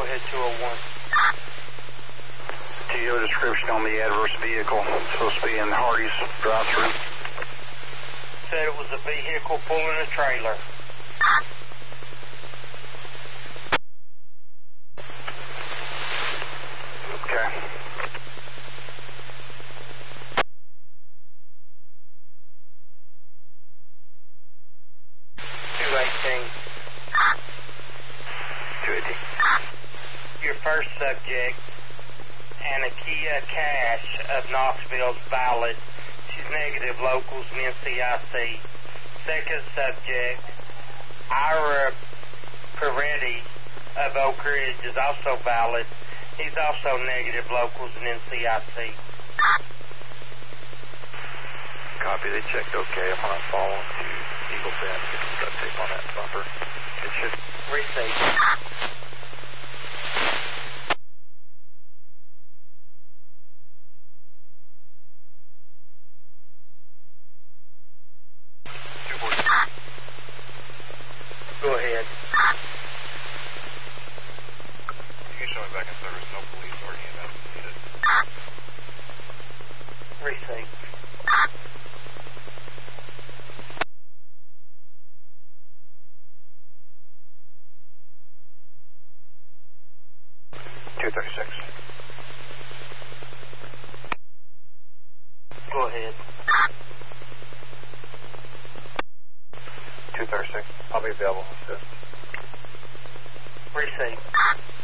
ahead, 201. TO description on the adverse vehicle. It's supposed to be in Hardy's drive-thru. Said it was a vehicle pulling a trailer. Okay. Your first subject, Anakia Cash of Knoxville, is valid. She's negative locals and NCIC. Second subject, Ira Peretti of Oak Ridge, is also valid. He's also negative locals and NCIC. Copy, they checked okay. I'm on phone to Eagle Bend. Get some duct tape on that bumper. It should receive. Go ahead. You can show me back in service. No police or EMS needed. Receive. Go ahead. 236. I'll be available. Assist. Receive.